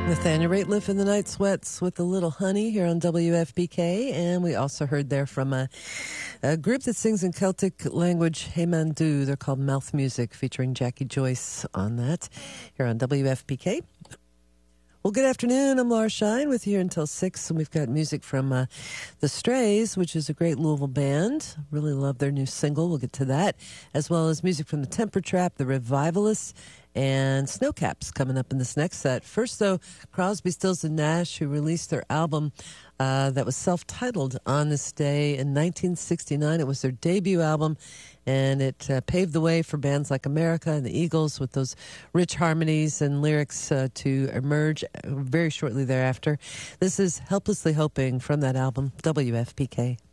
Nathaniel Rateliff in the Night Sweats with a little honey here on WFPK. And we also heard there from a group that sings in Celtic language, Heymandu. They're called Mouth Music, featuring Jackie Joyce on that here on WFPK. Well, good afternoon. I'm Laura Shine with you here until 6, and we've got music from The Strays, which is a great Louisville band. Really love their new single. We'll get to that, as well as music from the Temper Trap, the Revivalists, and Snowcaps coming up in this next set. First, though, Crosby, Stills, and Nash, who released their album that was self-titled on this day in 1969. It was their debut album, and it paved the way for bands like America and the Eagles with those rich harmonies and lyrics to emerge very shortly thereafter. This is Helplessly Hoping from that album, WFPK.